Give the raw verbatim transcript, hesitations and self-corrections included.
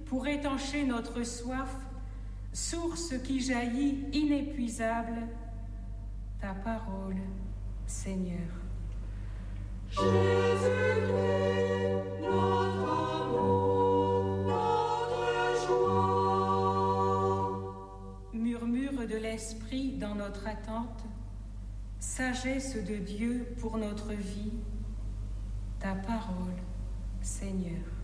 pour étancher notre soif, source qui jaillit inépuisable, ta parole, Seigneur. Jésus-Christ, notre amour, notre joie. Murmure de l'Esprit dans notre attente, sagesse de Dieu pour notre vie, ta parole, Seigneur.